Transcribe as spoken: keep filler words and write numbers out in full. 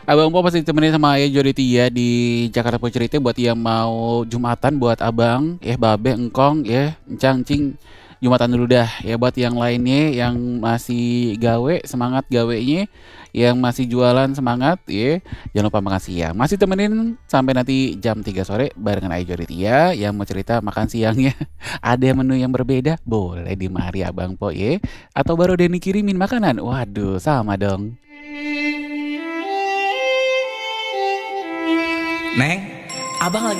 Abang Po pasti temenin sama Ayah Joditi ya di Jakarta Po Cerita buat yang mau Jumatan buat abang, ya Babe, Engkong, ya Encang, Cing. Jumatan dulu dah ya buat yang lainnya yang masih gawe semangat gawenya, yang masih jualan semangat ya. Jangan lupa makan siang. Masih temenin sampai nanti jam tiga sore barengan Ayah Joditi ya. Yang mau cerita makan siangnya ada menu yang berbeda, boleh di mari Abang Po ya. Atau baru Denny kirimin makanan. Waduh, sama dong. Neng, abang lagi